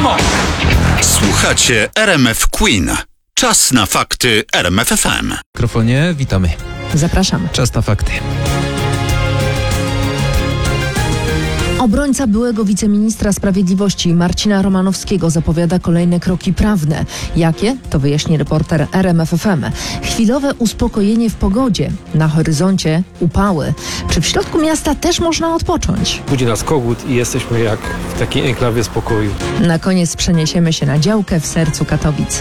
Słuchacie RMF Queen. Czas na fakty RMF FM. W mikrofonie witamy. Zapraszam. Czas na fakty. Obrońca byłego wiceministra sprawiedliwości Marcina Romanowskiego zapowiada kolejne kroki prawne. Jakie? To wyjaśni reporter RMF FM. Chwilowe uspokojenie w pogodzie. Na horyzoncie upały. Czy w środku miasta też można odpocząć? Budzi nas kogut i jesteśmy jak w takiej enklawie spokoju. Na koniec przeniesiemy się na działkę w sercu Katowic.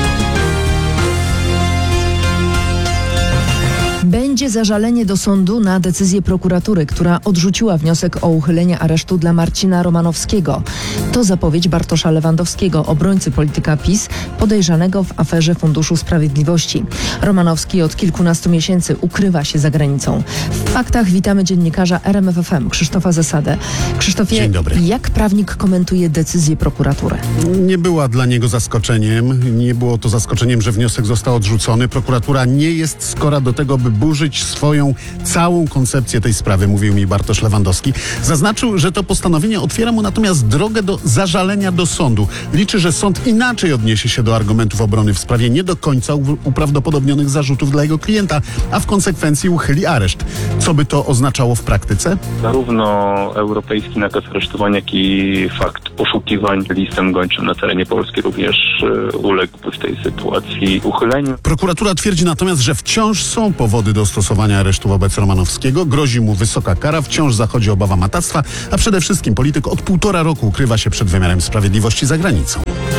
Będzie zażalenie do sądu na decyzję prokuratury, która odrzuciła wniosek o uchylenie aresztu dla Marcina Romanowskiego. To zapowiedź Bartosza Lewandowskiego, obrońcy polityka PiS, podejrzanego w aferze Funduszu Sprawiedliwości. Romanowski od kilkunastu miesięcy ukrywa się za granicą. W faktach witamy dziennikarza RMF FM Krzysztofa Zasadę. Krzysztofie, Dzień dobry. Jak prawnik komentuje decyzję prokuratury? Nie była dla niego zaskoczeniem. Nie było to zaskoczeniem, że wniosek został odrzucony. Prokuratura nie jest skora do tego, by burzyć swoją całą koncepcję tej sprawy, mówił mi Bartosz Lewandowski. Zaznaczył, że to postanowienie otwiera mu natomiast drogę do zażalenia do sądu. Liczy, że sąd inaczej odniesie się do argumentów obrony w sprawie nie do końca uprawdopodobnionych zarzutów dla jego klienta, a w konsekwencji uchyli areszt. Co by to oznaczało w praktyce? Zarówno europejski nakaz aresztowania, jak i fakt poszukiwań listem gończym na terenie Polski również uległby w tej sytuacji uchyleniu. Prokuratura twierdzi natomiast, że wciąż są powody do stosowania aresztu wobec Romanowskiego. Grozi mu wysoka kara, wciąż zachodzi obawa matactwa, a przede wszystkim polityk od 1,5 roku ukrywa się przed wymiarem sprawiedliwości za granicą.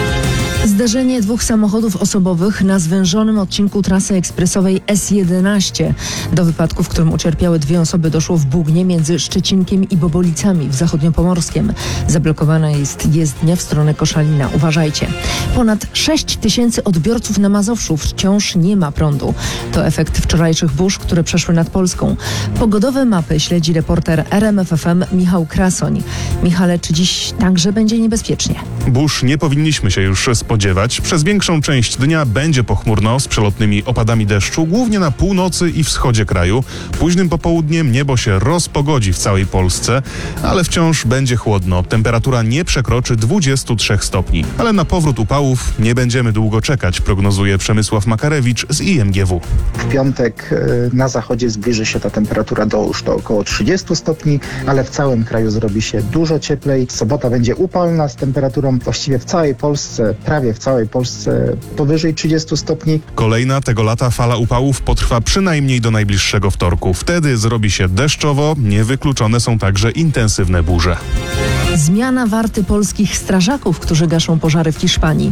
Zderzenie dwóch samochodów osobowych na zwężonym odcinku trasy ekspresowej S11. Do wypadku, w którym ucierpiały 2 osoby, doszło w Bugnie między Szczecinkiem i Bobolicami w Zachodniopomorskiem. Zablokowana jest jezdnia w stronę Koszalina. Uważajcie. Ponad 6 tysięcy odbiorców na Mazowszu wciąż nie ma prądu. To efekt wczorajszych burz, które przeszły nad Polską. Pogodowe mapy śledzi reporter RMF FM Michał Krasoń. Michale, czy dziś także będzie niebezpiecznie? Burz nie powinniśmy się już spodziewać. Przez większą część dnia będzie pochmurno z przelotnymi opadami deszczu, głównie na północy i wschodzie kraju. Późnym popołudniem niebo się rozpogodzi w całej Polsce, ale wciąż będzie chłodno. Temperatura nie przekroczy 23 stopni. Ale na powrót upałów nie będziemy długo czekać, prognozuje Przemysław Makarewicz z IMGW. W piątek na zachodzie zbliży się ta temperatura do około 30 stopni, ale w całym kraju zrobi się dużo cieplej. Sobota będzie upalna z temperaturą właściwie w całej Polsce, prawie w całej Polsce powyżej 30 stopni. Kolejna tego lata fala upałów potrwa przynajmniej do najbliższego wtorku. Wtedy zrobi się deszczowo, niewykluczone są także intensywne burze. Zmiana warty polskich strażaków, którzy gaszą pożary w Hiszpanii.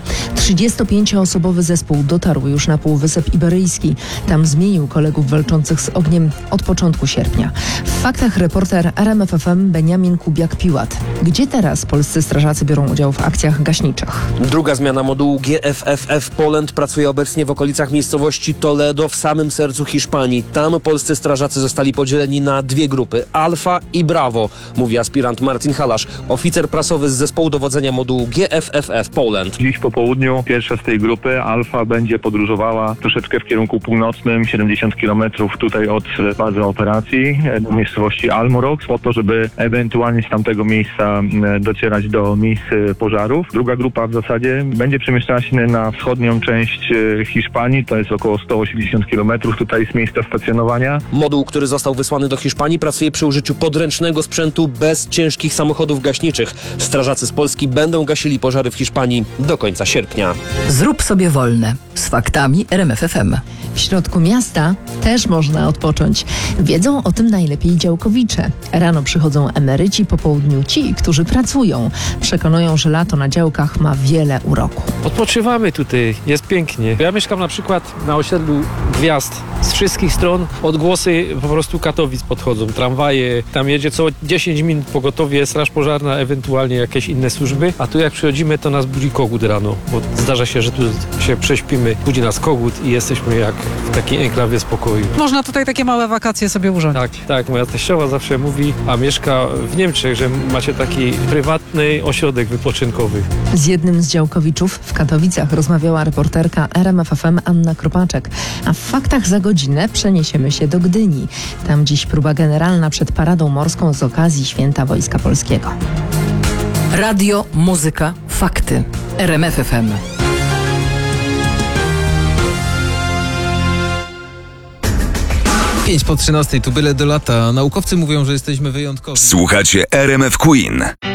35-osobowy zespół dotarł już na Półwysep Iberyjski. Tam zmienił kolegów walczących z ogniem od początku sierpnia. W faktach reporter RMF FM Beniamin Kubiak-Piłat. Gdzie teraz polscy strażacy biorą udział w akcjach gaśniczych? Druga zmiana modułu GFFF Poland pracuje obecnie w okolicach miejscowości Toledo w samym sercu Hiszpanii. Tam polscy strażacy zostali podzieleni na 2 grupy, Alfa i Bravo, mówi aspirant Marcin Halasz, oficer prasowy z zespołu dowodzenia modułu GFFF Poland. Dziś po południu pierwsza z tej grupy, Alfa, będzie podróżowała troszeczkę w kierunku północnym, 70 km tutaj od bazy operacji do miejscowości Almorox, po to, żeby ewentualnie z tamtego miejsca docierać do miejsc pożarów. Druga grupa w zasadzie będzie przemieszczała się na wschodnią część Hiszpanii, to jest około 180 km tutaj z miejsca stacjonowania. Moduł, który został wysłany do Hiszpanii, pracuje przy użyciu podręcznego sprzętu bez ciężkich samochodów gaśniczych. Strażacy z Polski będą gasili pożary w Hiszpanii do końca sierpnia. Zrób sobie wolne z faktami RMF FM. W środku miasta też można odpocząć. Wiedzą o tym najlepiej działkowicze. Rano przychodzą emeryci, po południu ci, którzy pracują. Przekonują, że lato na działkach ma wiele uroku. Odpoczywamy tutaj, jest pięknie. Ja mieszkam na przykład na osiedlu Gwiazd. Z wszystkich stron odgłosy po prostu Katowic podchodzą, tramwaje, tam jedzie co 10 minut pogotowie, straż pożarna, ewentualnie jakieś inne służby, a tu jak przychodzimy, to nas budzi kogut rano, bo zdarza się, że tu się prześpimy, budzi nas kogut i jesteśmy jak w takiej enklawie spokoju. Można tutaj takie małe wakacje sobie urządzić. Tak, moja teściowa zawsze mówi, a mieszka w Niemczech, że macie taki prywatny ośrodek wypoczynkowy. Z jednym z działkowiczów w Katowicach rozmawiała reporterka RMF FM Anna Kropaczek, a w faktach za godzinę przeniesiemy się do Gdyni. Tam dziś próba generalna przed paradą morską z okazji Święta Wojska Polskiego. Radio, muzyka, Fakty. RMFFM. Pięć po 13, tu byle do lata. Naukowcy mówią, że jesteśmy wyjątkowi. Słuchacie RMF Queen.